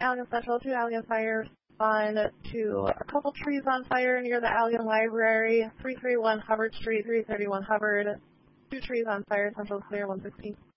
Allegan Central, 2 Allegan fire. Respond to a couple trees on fire near the Allegan Library, 331 Hubbard Street, 331 Hubbard. 2 trees on fire, Central clear, 116.